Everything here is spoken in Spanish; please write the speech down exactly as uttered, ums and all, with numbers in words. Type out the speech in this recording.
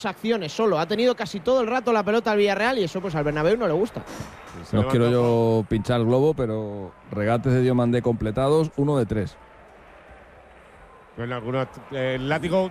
acciones solo. Ha tenido casi todo el rato la pelota al Villarreal y eso pues al Bernabéu no le gusta. No quiero yo pinchar el globo, pero regates de Diomandé completados, uno de tres. Bueno, algunos, eh, el látigo